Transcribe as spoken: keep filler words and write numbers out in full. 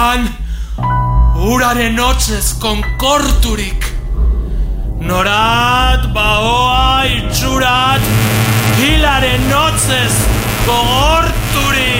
uraren hotzez konkorturik. Norat, baoa, itxurat, hilaren hotzez gogorturik.